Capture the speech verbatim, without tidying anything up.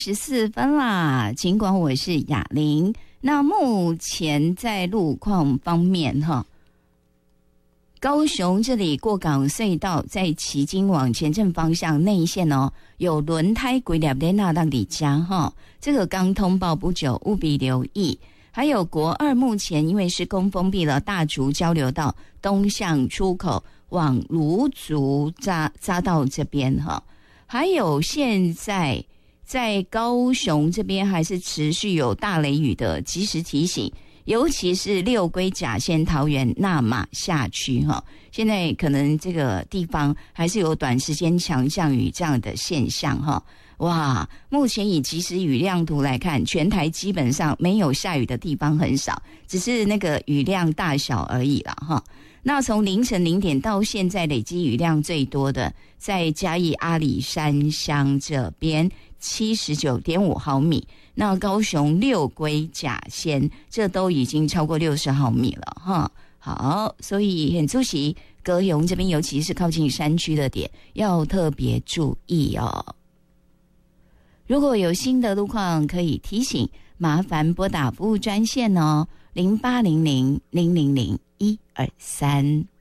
十四分啦，尽管我是雅玲。那目前在路况方面哈，高雄这里过港隧道在旗津往前镇方向内线哦，有轮胎龟裂在那让你加哈，这个刚通报不久，务必留意。还有国二目前因为施工封闭了大竹交流道东向出口往芦竹匝匝道这边哈，还有现在在高雄这边还是持续有大雷雨的及时提醒，尤其是六龟甲线桃园那马下区哈，现在可能这个地方还是有短时间强降雨这样的现象哈。哇，目前以即时雨量图来看，全台基本上没有下雨的地方很少，只是那个雨量大小而已啦哈。那从凌晨零点到现在累积雨量最多的在嘉义阿里山乡这边 七十九点五毫米，那高雄六龟甲线这都已经超过六十毫米了哈。好，所以很出席高雄这边尤其是靠近山区的点要特别注意哦。如果有新的路况可以提醒，麻烦拨打服务专线哦，零八零零零零零一二三。